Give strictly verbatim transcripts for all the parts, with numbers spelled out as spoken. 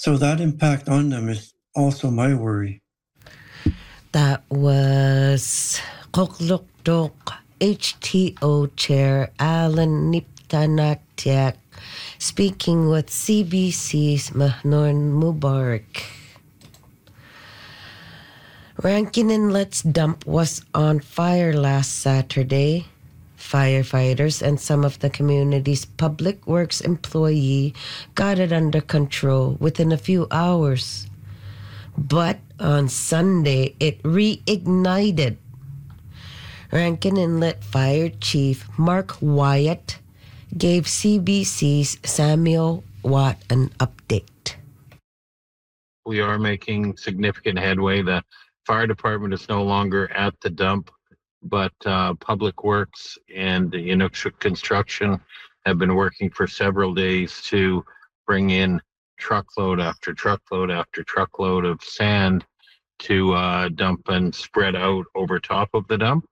So that impact on them is also my worry. That was Koklukdok H T O Chair Alan Niptanatiak speaking with C B C's Mahnoor Mubarak. Rankin Inlet's dump was on fire last Saturday. Firefighters and some of the community's public works employee got it under control within a few hours. But on Sunday, it reignited. Rankin Inlet Fire Chief Mark Wyatt gave C B C's Samuel Watt an update. We are making significant headway. The fire department is no longer at the dump, but uh, Public Works and Inukshuk Construction have been working for several days to bring in truckload after truckload after truckload of sand to uh, dump and spread out over top of the dump.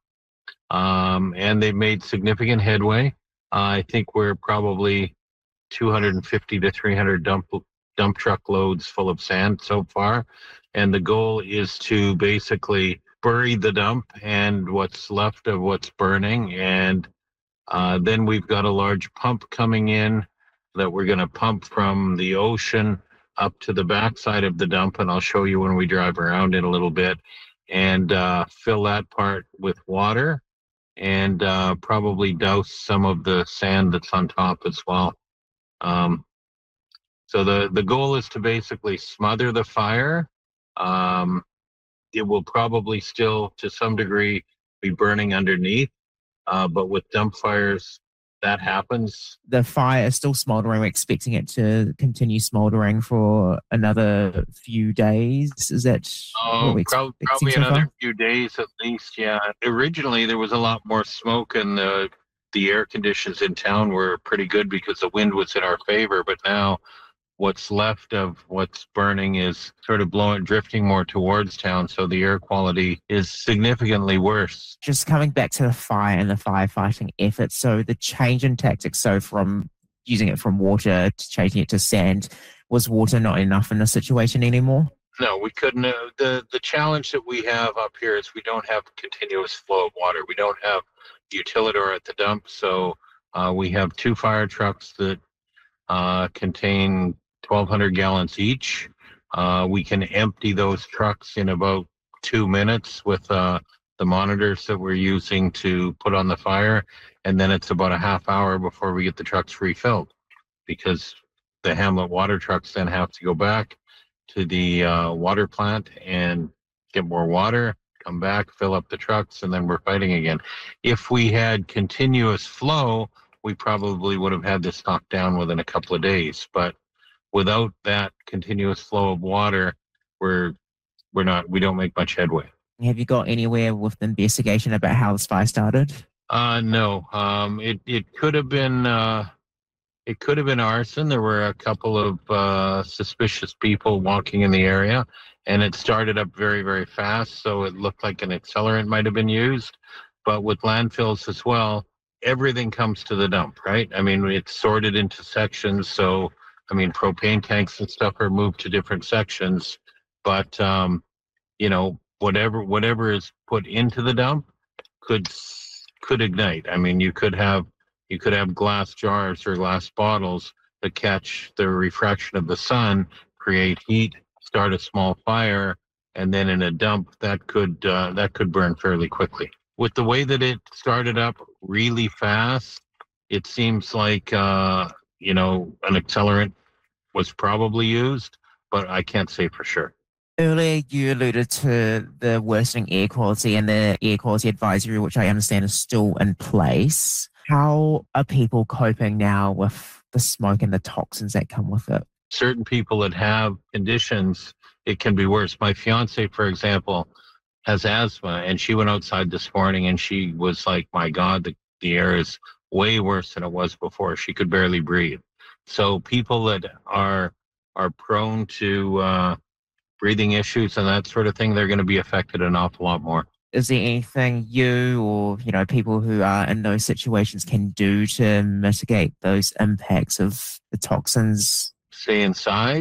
Um, and they've made significant headway. Uh, I think we're probably two hundred fifty to three hundred dump dump truck loads full of sand so far. And the goal is to basically bury the dump and what's left of what's burning. And uh, then we've got a large pump coming in that we're going to pump from the ocean up to the backside of the dump. And I'll show you when we drive around it a little bit, and uh, fill that part with water and uh, probably douse some of the sand that's on top as well. Um, so the, the goal is to basically smother the fire. Um, it will probably still, to some degree, be burning underneath, uh, but with dump fires, that happens. The fire is still smoldering. We're expecting it to continue smoldering for another few days. Is that oh, what we're prob- expecting probably so another far? few days at least, yeah. Originally, there was a lot more smoke, and the, the air conditions in town were pretty good because the wind was in our favor, but now what's left of what's burning is sort of blowing, drifting more towards town, so the air quality is significantly worse. Just coming back to the fire and the firefighting effort, so the change in tactics, so from using it from water to changing it to sand, was water not enough in this situation anymore? No, we couldn't. Uh, the, the challenge that we have up here is we don't have continuous flow of water. We don't have utilidor at the dump, so uh, we have two fire trucks that uh, contain twelve hundred gallons each. Uh, we can empty those trucks in about two minutes with uh, the monitors that we're using to put on the fire. And then it's about a half hour before we get the trucks refilled, because the Hamlet water trucks then have to go back to the uh, water plant and get more water, come back, fill up the trucks, and then we're fighting again. If we had continuous flow, we probably would have had this knocked down within a couple of days. But without that continuous flow of water, we're we're not we don't make much headway. Have you got anywhere with the investigation about how this fire started? Uh, no. Um, it it could have been uh, it could have been arson. There were a couple of uh, suspicious people walking in the area, and it started up very very fast. So it looked like an accelerant might have been used. But with landfills as well, everything comes to the dump, right? I mean, it's sorted into sections. So, I mean, propane tanks and stuff are moved to different sections, but, um, you know, whatever, whatever is put into the dump could, could ignite. I mean, you could have, you could have glass jars or glass bottles that catch the refraction of the sun, create heat, start a small fire, and then in a dump that could, uh, that could burn fairly quickly. With the way that it started up really fast, it seems like, uh, you know, an accelerant was probably used, but I can't say for sure. Earlier, you alluded to the worsening air quality and the air quality advisory, which I understand is still in place. How are people coping now with the smoke and the toxins that come with it? Certain people that have conditions, it can be worse. My fiance, for example, has asthma, and she went outside this morning and she was like, my God, the, the air is way worse than it was before. She could barely breathe. So people that are are prone to uh, breathing issues and that sort of thing, they're going to be affected an awful lot more. Is there anything you or, you know, people who are in those situations can do to mitigate those impacts of the toxins? Stay inside.